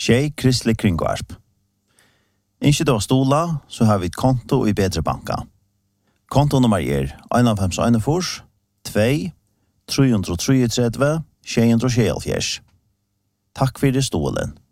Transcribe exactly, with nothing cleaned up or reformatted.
Tjej Kristelig Kringvarp. Ikke da stola, så har vi et konto i Bedre Banka. Kontonummer er en fem en fire, två, tre tre tre, tre, tjej tre tjej. Takk for det stolen.